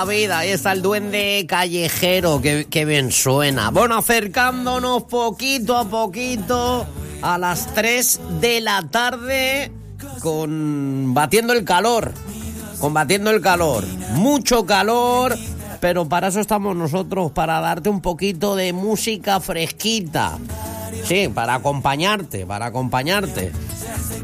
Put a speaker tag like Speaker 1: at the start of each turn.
Speaker 1: Vida, ahí está el duende callejero, que bien suena. Bueno, acercándonos poquito a poquito a las 3 de la tarde, combatiendo el calor, mucho calor, pero para eso estamos nosotros, para darte un poquito de música fresquita, sí, para acompañarte.